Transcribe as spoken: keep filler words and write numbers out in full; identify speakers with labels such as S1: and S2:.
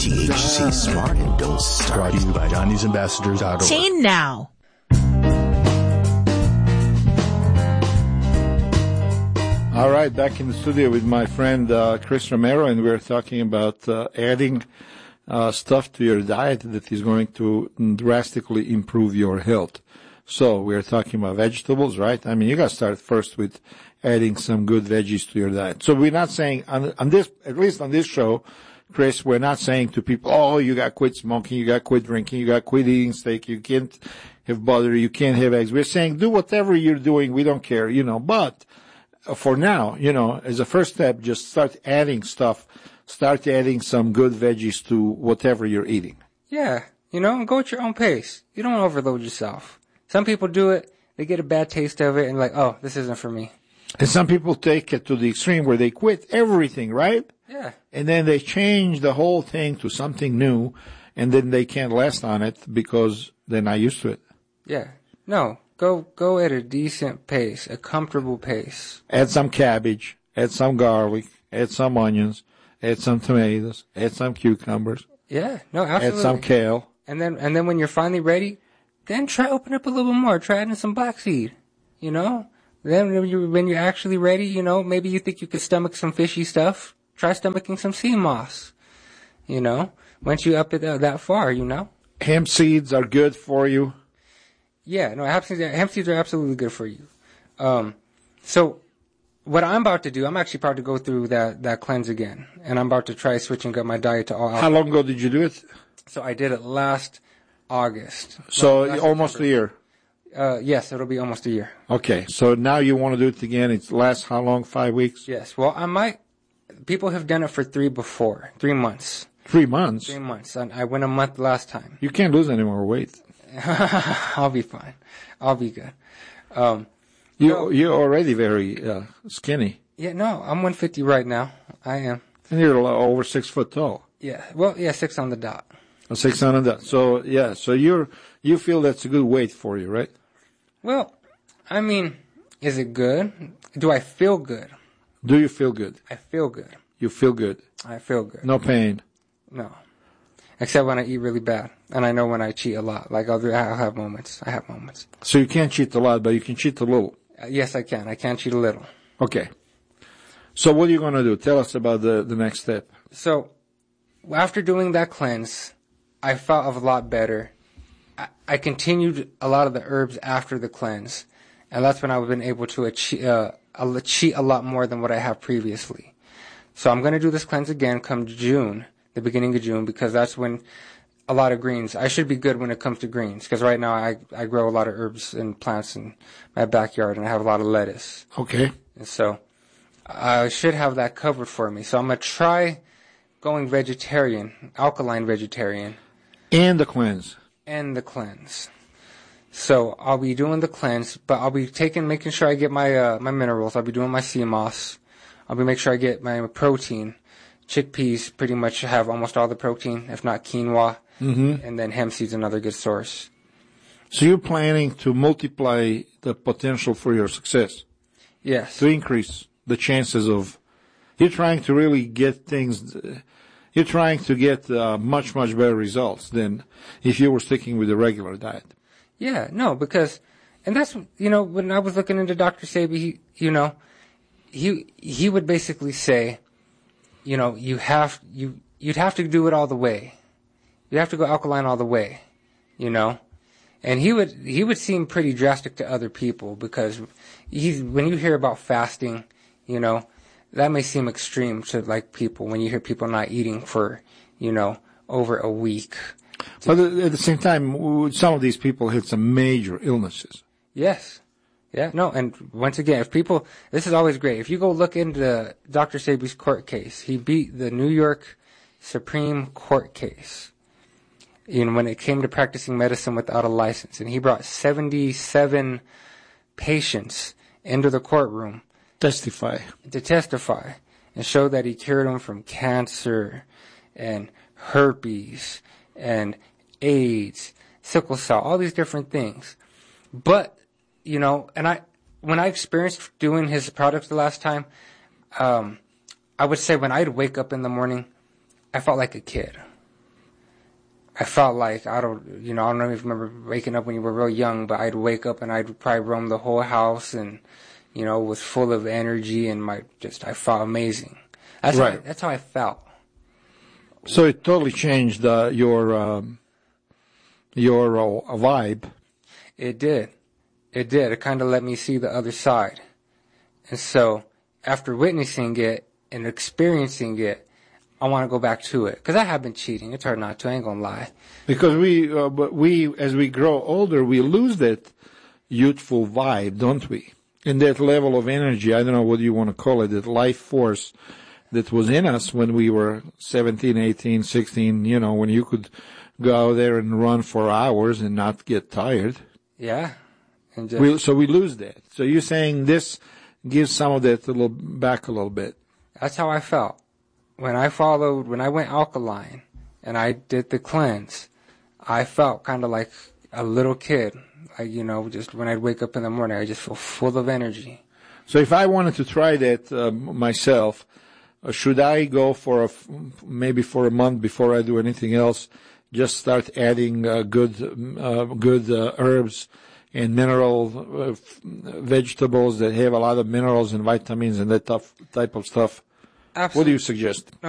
S1: T H C Smart and Don't Start.
S2: Brought to you by Johnny's Ambassadors dot org.
S3: Chain now.
S4: All right, back in the studio with my friend uh, Chris Romero, and we're talking about uh, adding uh, stuff to your diet that is going to drastically improve your health. So we're talking about vegetables, right? I mean, you got to start first with adding some good veggies to your diet. So we're not saying on, on this, at least on this show, Chris, we're not saying to people, oh, you got to quit smoking, you got to quit drinking, you got to quit eating steak, you can't have butter, you can't have eggs. We're saying do whatever you're doing, we don't care, you know, but for now, you know, as a first step, just start adding stuff. Start adding some good veggies to whatever you're eating.
S5: Yeah, you know, and go at your own pace. You don't overload yourself. Some people do it, they get a bad taste of it, and like, oh, this isn't for me.
S4: And some people take it to the extreme where they quit everything, right?
S5: Yeah.
S4: And then they change the whole thing to something new, and then they can't last on it because they're not used to it.
S5: Yeah. No. Go go at a decent pace, a comfortable pace.
S4: Add some cabbage, add some garlic, add some onions, add some tomatoes, add some cucumbers.
S5: Yeah, no, absolutely.
S4: Add some kale.
S5: And then and then when you're finally ready, then try open up a little bit more. Try adding some black seed, you know? Then when you're, when you're actually ready, you know, maybe you think you could stomach some fishy stuff, try stomaching some sea moss, you know? Once you up it uh, that far, you know?
S4: Hemp seeds are good for you.
S5: Yeah, no, hemp seeds, hemp seeds are absolutely good for you. Um, so what I'm about to do, I'm actually about to go through that, that cleanse again. And I'm about to try switching up my diet to all alcohol.
S4: How long ago did you do it?
S5: So I did it last August.
S4: So
S5: last
S4: almost
S5: September.
S4: a year.
S5: Uh, yes, it'll be almost a year.
S4: Okay, so now you want to do it again. It lasts how long? Five weeks?
S5: Yes, well, I might, people have done it for three before, three months.
S4: Three months?
S5: Three months. And I went a month last time.
S4: You can't lose any more weight.
S5: I'll be fine. I'll be good. Um,
S4: you,
S5: no,
S4: you're already very uh, skinny.
S5: Yeah, no, I'm one fifty right now. I am.
S4: And you're over six foot tall.
S5: Yeah, well, yeah, six on the dot.
S4: A six on the dot. So, yeah, so you're, you feel that's a good weight for you, right?
S5: Well, I mean, is it good? Do I feel good?
S4: Do you feel good?
S5: I feel good.
S4: You feel good?
S5: I feel good.
S4: No pain?
S5: No. Except when I eat really bad. And I know when I cheat a lot. Like, I'll, do, I'll have moments. I have moments.
S4: So you can't cheat a lot, but you can cheat a little?
S5: Uh, yes, I can. I can cheat a little.
S4: Okay. So what are you going to do? Tell us about the, the next step.
S5: So, after doing that cleanse, I felt a lot better. I, I continued a lot of the herbs after the cleanse. And that's when I've been able to achieve, uh, cheat a lot more than what I have previously. So I'm going to do this cleanse again come June, the beginning of June, because that's when a lot of greens, I should be good when it comes to greens, because right now I, I grow a lot of herbs and plants in my backyard, and I have a lot of lettuce.
S4: Okay.
S5: And so I should have that covered for me. So I'm going to try going vegetarian, alkaline vegetarian.
S4: And the cleanse.
S5: And the cleanse. So I'll be doing the cleanse, but I'll be taking, making sure I get my uh, my minerals. I'll be doing my sea moss. I'll be making sure I get my protein. Chickpeas pretty much have almost all the protein, if not quinoa.
S4: Mm-hmm.
S5: And then hemp seed's another good source.
S4: So you're planning to multiply the potential for your success?
S5: Yes.
S4: To increase the chances of, you're trying to really get things, you're trying to get uh, much, much better results than if you were sticking with a regular diet.
S5: Yeah, no, because, and that's, you know, when I was looking into Doctor Sebi, he, you know, he, he would basically say, you know, you have, you, you'd have to do it all the way. You have to go alkaline all the way, you know? And he would, he would seem pretty drastic to other people because he's, when you hear about fasting, you know, that may seem extreme to like people when you hear people not eating for, you know, over a week.
S4: But at the same time, some of these people had some major illnesses.
S5: Yes. Yeah, no, and once again, if people, this is always great. If you go look into Doctor Sebi's court case, he beat the New York Supreme Court case, you know, when it came to practicing medicine without a license. And he brought seventy-seven patients into the courtroom.
S4: Testify.
S5: To testify and show that he cured them from cancer and herpes and AIDS, sickle cell, all these different things. But, you know, and I, when I experienced doing his products the last time, um, I would say when I'd wake up in the morning, I felt like a kid. I felt like, I don't, you know, I don't know if you remember waking up when you were real young, but I'd wake up and I'd probably roam the whole house and, you know, was full of energy and my, just, I felt amazing. That's
S4: right.
S5: how I, that's how I felt.
S4: So it totally changed uh, your, um, your uh, vibe.
S5: It did. It did. It kind of let me see the other side. And so, after witnessing it and experiencing it, I want to go back to it. Because I have been cheating. It's hard not to. I ain't going to lie.
S4: Because we, uh, but we, as we grow older, we lose that youthful vibe, don't we? And that level of energy, I don't know what you want to call it, that life force that was in us when we were seventeen, eighteen, sixteen, you know, when you could go out there and run for hours and not get tired.
S5: Yeah. And just,
S4: we, so we lose that. So you're saying this gives some of that a little back a little bit.
S5: That's how I felt. When I followed, when I went alkaline and I did the cleanse, I felt kind of like a little kid. Like, you know, just when I'd wake up in the morning, I just feel full of energy.
S4: So if I wanted to try that uh, myself, uh, should I go for a, maybe for a month before I do anything else, just start adding uh, good, uh, good uh, herbs and mineral uh, vegetables that have a lot of minerals and vitamins and that type of stuff?
S5: Absolutely.
S4: What do you suggest?